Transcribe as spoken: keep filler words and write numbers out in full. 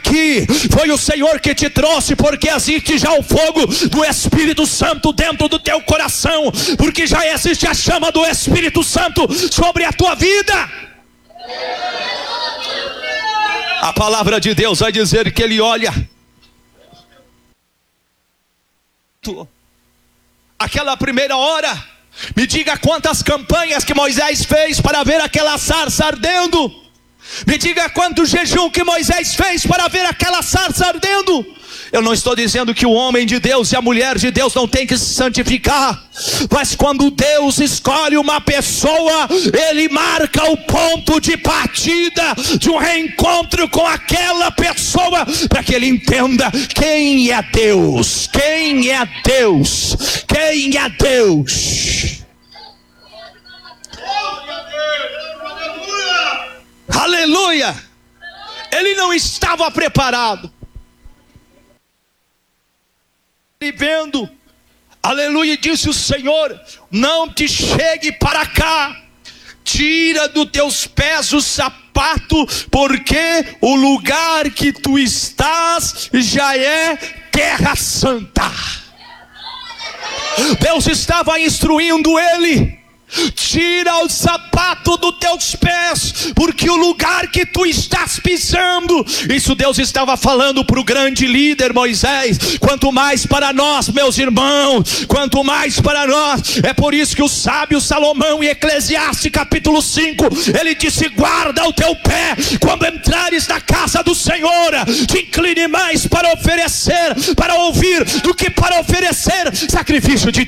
aqui, foi o Senhor que te trouxe, porque existe já o fogo do Espírito Santo dentro do teu coração, porque já existe a chama do Espírito Santo sobre a tua vida. A palavra de Deus vai dizer que ele olha aquela primeira hora. Me diga quantas campanhas que Moisés fez para ver aquela sarça ardendo. Me diga quanto jejum que Moisés fez para ver aquela sarça ardendo. Eu não estou dizendo que o homem de Deus e a mulher de Deus não tem que se santificar, mas quando Deus escolhe uma pessoa, Ele marca o ponto de partida de um reencontro com aquela pessoa, para que ele entenda quem é Deus, quem é Deus, quem é Deus. Aleluia! Ele não estava preparado. E vendo, aleluia, disse o Senhor: não te chegue para cá, tira dos teus pés o sapato, porque o lugar que tu estás já é terra santa. Deus estava instruindo ele: tira o sapato dos teus pés, porque o lugar que tu estás pisando. Isso Deus estava falando para o grande líder Moisés. Quanto mais para nós, meus irmãos, quanto mais para nós. É por isso que o sábio Salomão, em Eclesiastes capítulo cinco, ele disse: guarda o teu pé quando entrares na casa do Senhor. Te incline mais para oferecer, para ouvir, do que para oferecer sacrifício de